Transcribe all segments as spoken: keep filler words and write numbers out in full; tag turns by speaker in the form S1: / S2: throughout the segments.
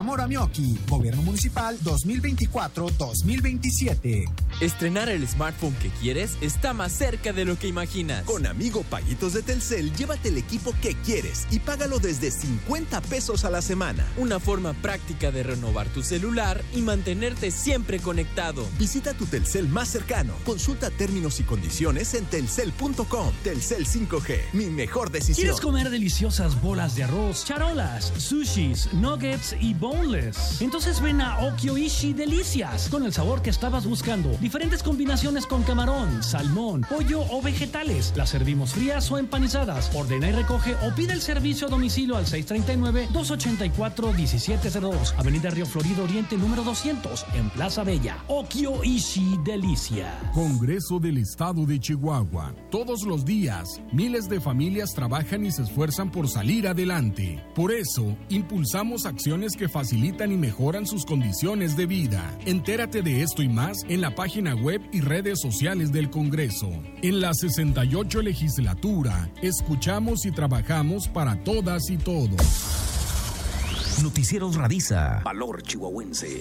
S1: amor a Mioki. Gobierno Municipal dos mil veinticuatro dos mil veintisiete.
S2: Estrenar el smartphone que quieres está más cerca de lo que imaginas.
S3: Con Amigo Paguitos de Telcel, llévate el equipo que quieres y págalo desde cincuenta pesos a la semana.
S2: Una forma práctica de renovar tu celular y mantenerte siempre conectado.
S3: Visita tu Telcel más cercano. Consulta términos y condiciones en telcel punto com. Telcel cinco G, mi mejor decisión.
S4: ¿Quieres comer deliciosas bolas de arroz, charolas, sushis, nuggets y boneless? Entonces ven a Okyoishi Delicias, con el sabor que estabas buscando. Diferentes combinaciones con camarón, salmón, pollo o vegetales. Las servimos frías o empanizadas. Ordena y recoge o pide el servicio a domicilio al seis tres nueve, dos ocho cuatro, uno siete cero dos, Avenida Río Florido Oriente número doscientos, en Plaza Bella. Okyoishi Delicias.
S5: Congreso del Estado de Chihuahua. Todos los días, miles de familias trabajan y se esfuerzan por salir adelante. Por eso, impulsamos acciones que facilitan y mejoran sus condiciones de vida. Entérate de esto y más en la página web y redes sociales del Congreso. En la sesenta y ocho legislatura, escuchamos y trabajamos para todas y todos.
S6: Noticieros Radiza. Valor chihuahuense.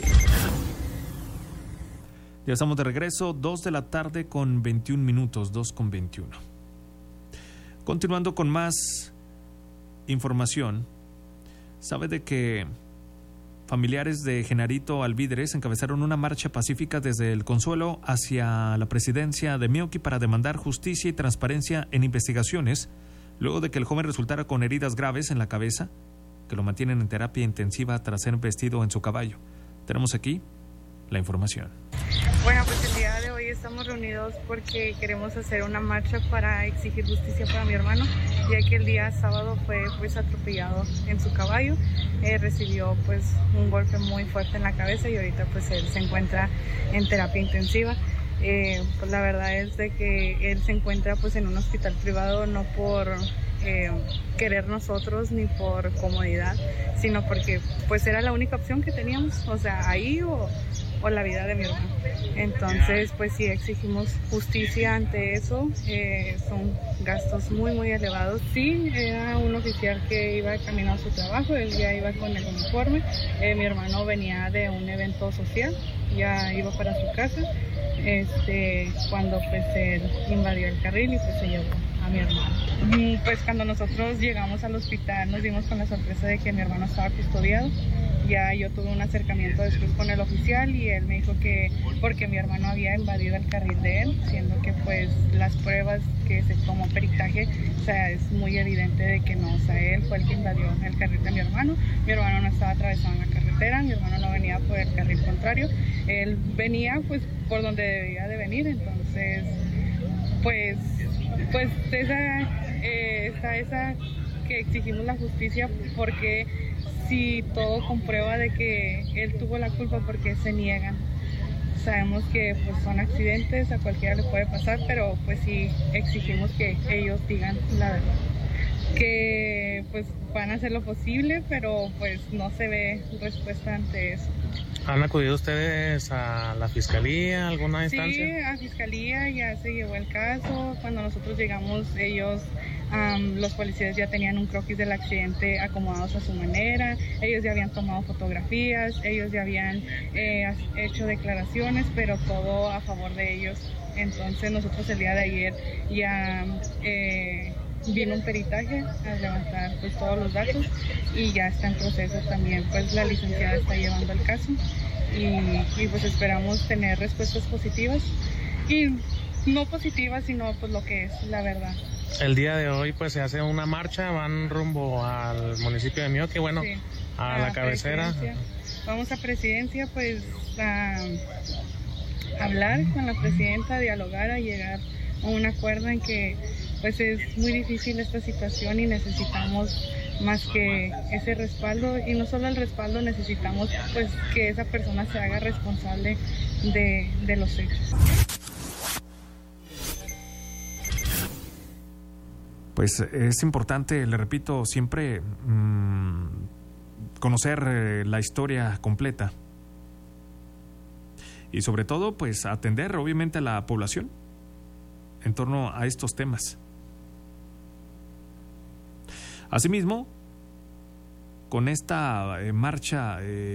S7: Ya estamos de regreso, dos de la tarde con veintiún minutos, dos con veintiuno. Continuando con más información, sabe de que familiares de Genarito Alvídrez encabezaron una marcha pacífica desde el Consuelo hacia la presidencia de Mioki para demandar justicia y transparencia en investigaciones, luego de que el joven resultara con heridas graves en la cabeza, que lo mantienen en terapia intensiva tras ser vestido en su caballo. Tenemos aquí la información.
S8: Bueno, pues el día de hoy estamos reunidos porque queremos hacer una marcha para exigir justicia para mi hermano, ya que el día sábado fue pues atropellado en su caballo, eh, recibió pues un golpe muy fuerte en la cabeza y ahorita pues él se encuentra en terapia intensiva. Eh, pues la verdad es de que él se encuentra pues en un hospital privado no por eh, querer nosotros ni por comodidad, sino porque pues era la única opción que teníamos, o sea, ahí o, o la vida de mi hermano. Entonces pues sí exigimos justicia ante eso. Eh, son gastos muy muy elevados. Sí, era un oficial que iba camino a su trabajo, él ya iba con el uniforme. Eh, mi hermano venía de un evento social, ya iba para su casa, este, cuando pues él invadió el carril y pues se llevó a mi hermano. Y pues cuando nosotros llegamos al hospital nos dimos con la sorpresa de que mi hermano estaba custodiado. Ya yo tuve un acercamiento después con el oficial y él me dijo que porque mi hermano había invadido el carril de él, siendo que pues las pruebas que se tomó peritaje, o sea, es muy evidente de que no, o sea, él fue el que invadió el carril de mi hermano. Mi hermano no estaba atravesando la carretera, mi hermano no venía por el carril contrario, él venía pues por donde debía de venir. Entonces pues pues esa eh, está esa que exigimos la justicia, porque si todo comprueba de que él tuvo la culpa, porque se niegan. Sabemos que pues son accidentes, a cualquiera le puede pasar, pero pues sí exigimos que ellos digan la verdad, que pues van a hacer lo posible, pero pues no se ve respuesta ante eso.
S9: ¿Han acudido ustedes a la fiscalía, alguna instancia?
S8: Sí, a fiscalía ya se llevó el caso. Cuando nosotros llegamos, ellos, um, los policías ya tenían un croquis del accidente acomodados a su manera. Ellos ya habían tomado fotografías, ellos ya habían eh, hecho declaraciones, pero todo a favor de ellos. Entonces nosotros el día de ayer ya eh, vino un peritaje a levantar pues todos los datos y ya está en proceso también, pues la licenciada está llevando el caso y, y pues esperamos tener respuestas positivas y no positivas, sino pues lo que es la verdad.
S9: El día de hoy pues se hace una marcha, van rumbo al municipio de Mioki, bueno, sí, a, a la cabecera.
S8: Vamos a presidencia pues a hablar con la presidenta, a dialogar, a llegar a un acuerdo en que pues es muy difícil esta situación y necesitamos más que ese respaldo, y no solo el respaldo, necesitamos pues que esa persona se haga responsable de, de los hechos.
S7: Pues es importante, le repito, siempre mmm, conocer eh, la historia completa y sobre todo pues atender obviamente a la población en torno a estos temas. Asimismo, con esta eh, marcha eh,